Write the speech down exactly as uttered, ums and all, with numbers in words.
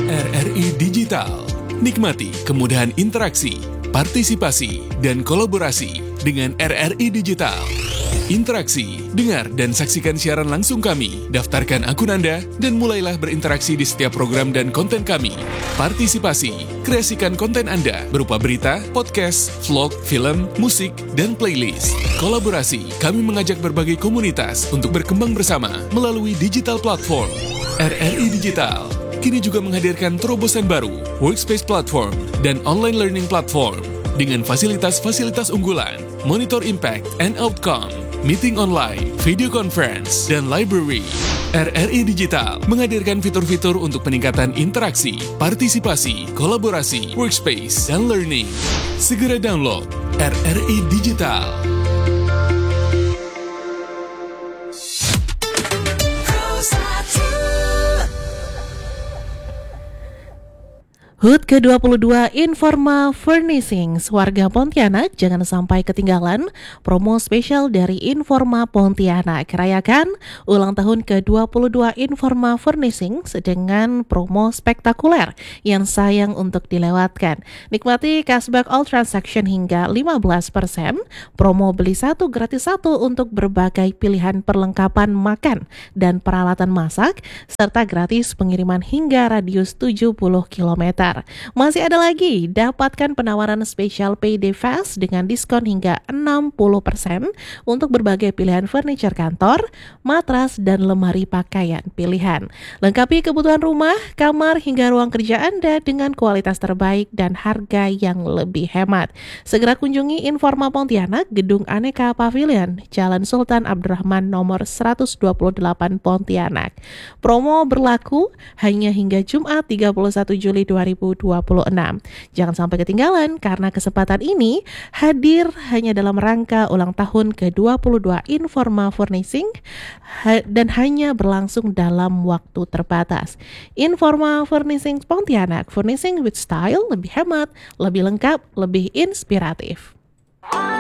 R R I Digital. Nikmati kemudahan interaksi, partisipasi, dan kolaborasi dengan R R I Digital. Interaksi, dengar dan saksikan siaran langsung kami, daftarkan akun Anda, dan mulailah berinteraksi di setiap program dan konten kami. Partisipasi, kreasikan konten Anda berupa berita, podcast, vlog, film, musik, dan playlist. Kolaborasi, kami mengajak berbagai komunitas untuk berkembang bersama melalui digital platform. R R I Digital kini juga menghadirkan terobosan baru, workspace platform, dan online learning platform dengan fasilitas-fasilitas unggulan, monitor impact and outcome, meeting online, video conference, dan library. R R I Digital menghadirkan fitur-fitur untuk peningkatan interaksi, partisipasi, kolaborasi, workspace, dan learning. Segera download R R I Digital. H U T ke dua puluh dua Informa Furnishings, warga Pontianak jangan sampai ketinggalan promo spesial dari Informa Pontianak. Rayakan ulang tahun ke dua puluh dua Informa Furnishings dengan promo spektakuler yang sayang untuk dilewatkan. Nikmati cashback all transaction hingga lima belas persen, promo beli satu gratis satu untuk berbagai pilihan perlengkapan makan dan peralatan masak, serta gratis pengiriman hingga radius tujuh puluh kilometer. Masih ada lagi, dapatkan penawaran spesial P D Fest dengan diskon hingga enam puluh persen untuk berbagai pilihan furniture kantor, matras, dan lemari pakaian pilihan. Lengkapi kebutuhan rumah, kamar, hingga ruang kerja Anda dengan kualitas terbaik dan harga yang lebih hemat. Segera kunjungi Informa Pontianak, Gedung Aneka Pavilion, Jalan Sultan Abdurrahman nomor seratus dua puluh delapan Pontianak. Promo berlaku hanya hingga Jumat tiga puluh satu Juli dua ribu dua puluh enam. Jangan sampai ketinggalan karena kesempatan ini hadir hanya dalam rangka ulang tahun ke dua puluh dua Informa Furnishing dan hanya berlangsung dalam waktu terbatas. Informa Furnishing Pontianak, furnishing with style, lebih hemat, lebih lengkap, lebih inspiratif.